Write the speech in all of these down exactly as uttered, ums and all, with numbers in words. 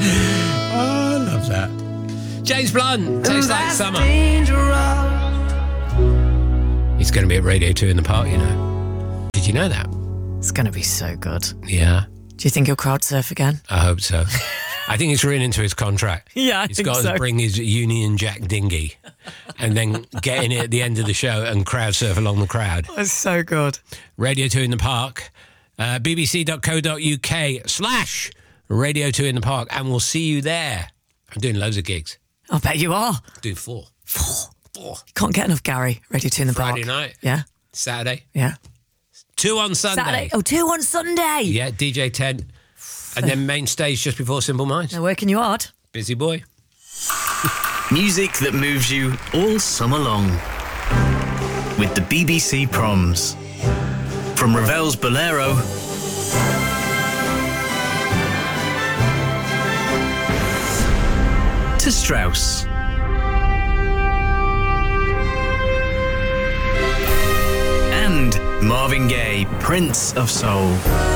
Oh, I love that. James Blunt, Tastes Like Summer. He's going to be at Radio two in the Park, you know. Did you know that? It's going to be so good. Yeah. Do you think he'll crowd surf again? I hope so. I think it's written into his contract. Yeah, I He's think got so. to bring his Union Jack dinghy and then get in it at the end of the show and crowd surf along the crowd. It's so good. Radio two in the Park, uh, bbc.co.uk slash Radio two in the Park, and we'll see you there. I'm doing loads of gigs. I bet you are. Doing four. Four. Four. Can't get enough Gary. Radio two in the Friday Park. night. Yeah. Saturday. Yeah. Two on Sunday. Saturday. Oh, two on Sunday. Yeah, D J Tent. And then main stage just before Simple Minds. They're working you hard. Busy boy. Music that moves you all summer long. With the B B C Proms. From Ravel's Bolero to Strauss. And Marvin Gaye, Prince of Soul.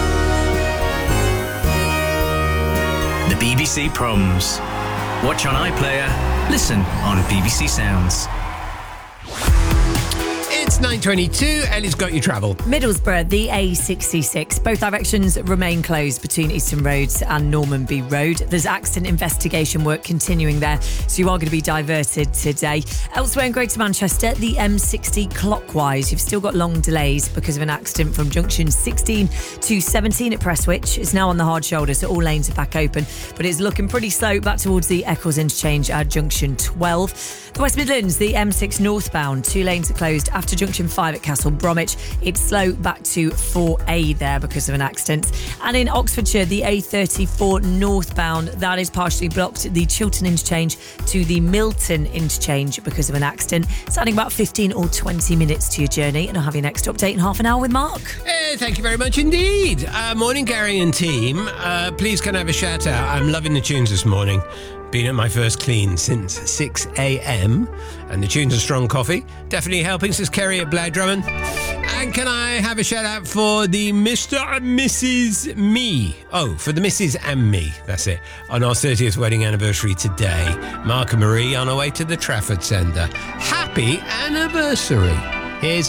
The B B C Proms. Watch on iPlayer, listen on B B C Sounds. It's nine twenty-two, Ellie's got your travel. Middlesbrough, the A sixty-six. Both directions remain closed between Eastern Roads and Normanby Road. There's accident investigation work continuing there, so you are going to be diverted today. Elsewhere in Greater Manchester, the M sixty clockwise. You've still got long delays because of an accident from junction sixteen to seventeen at Prestwich. It's now on the hard shoulder, so all lanes are back open, but it's looking pretty slow back towards the Eccles interchange at junction twelve. The West Midlands, the M six northbound. Two lanes are closed after junction five at Castle Bromwich. It's slow back to four A there because of an accident. And in Oxfordshire, the A thirty-four northbound, that is partially blocked at the Chiltern interchange to the Milton interchange because of an accident. It's adding about fifteen or twenty minutes to your journey, and I'll have your next update in half an hour with Mark. Hey, thank you very much indeed. Uh, morning, Gary and team. Uh, please can I have a shout out? I'm loving the tunes this morning. Been at my first clean since six a.m. and the tunes are strong coffee. Definitely helping, says Kerry at Blair Drummond. And can I have a shout out for the Mister and Missus Me? Oh, for the Missus and me, that's it. On our thirtieth wedding anniversary today. Mark and Marie on our way to the Trafford Centre. Happy anniversary. Here's